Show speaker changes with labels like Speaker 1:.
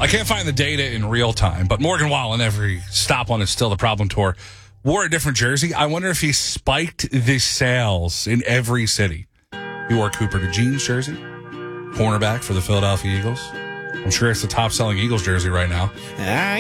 Speaker 1: I can't find the data in real time, but Morgan Wallen, every stop on his Still the Problem tour, wore a different jersey. I wonder if he spiked the sales in every city. He wore Cooper DeJean's jersey, cornerback for the Philadelphia Eagles. I'm sure it's the top-selling Eagles jersey right now.